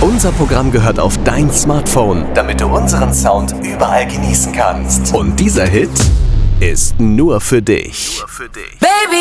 Unser Programm gehört auf dein Smartphone, damit du unseren Sound überall genießen kannst. Und dieser Hit ist nur für dich. Baby,